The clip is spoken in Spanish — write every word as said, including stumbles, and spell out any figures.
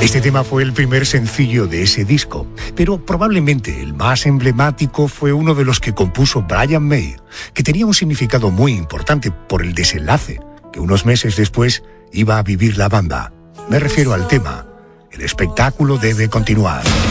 Este tema fue el primer sencillo de ese disco, pero probablemente el más emblemático fue uno de los que compuso Brian May, que tenía un significado muy importante por el desenlace que unos meses después iba a vivir la banda. Me refiero al tema "El espectáculo debe continuar".